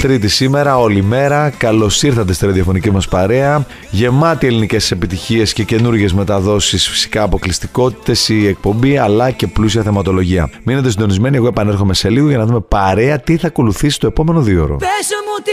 Τρίτη σήμερα, όλη μέρα. Καλώς ήρθατε στη ραδιοφωνική μας παρέα. Γεμάτη ελληνικές επιτυχίες και καινούργιες μεταδόσεις, φυσικά αποκλειστικότητες η εκπομπή, αλλά και πλούσια θεματολογία. Μείνετε συντονισμένοι, εγώ επανέρχομαι σε λίγο για να δούμε παρέα τι θα ακολουθήσει το επόμενο 2ωρο.